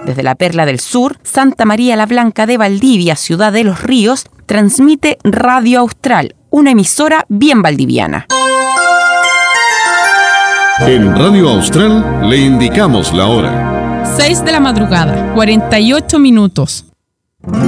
Desde la Perla del Sur, Santa María la Blanca de Valdivia, Ciudad de los Ríos, transmite Radio Austral, una emisora bien valdiviana. En Radio Austral le indicamos la hora. 6 de la madrugada, 48 minutos.